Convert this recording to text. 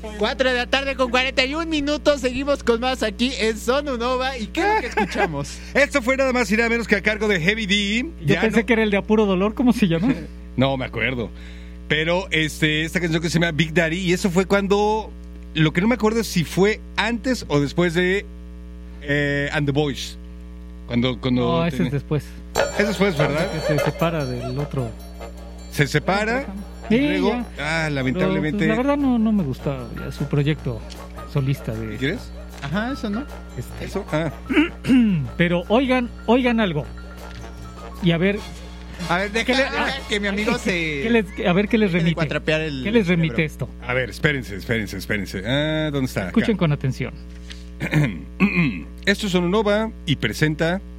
4 de la tarde con 41 minutos. Seguimos con más aquí en Sonunova. ¿Y qué es lo que escuchamos? Esto fue nada más y nada menos que a cargo de Heavy D. Yo pensé que era el de A Puro Dolor, ¿cómo se llama? No, me acuerdo. Pero esta canción que se llama Big Daddy, y eso fue cuando... Lo que no me acuerdo es si fue antes o después de And the Boys. Cuando No, ese es después. Es después, ¿verdad? Que se separa del otro. Se separa y Sí, luego... lamentablemente... Pero, pues, la verdad no me gusta ya su proyecto solista de... ¿Quieres? Ajá, eso no. Eso, Pero oigan algo. Y a ver... A ver, deja que mi amigo se... a ver qué les remite. ¿Qué les remite esto? A ver, espérense. ¿Dónde está? Escuchen Acá. con atención. Esto es Sonunova y presenta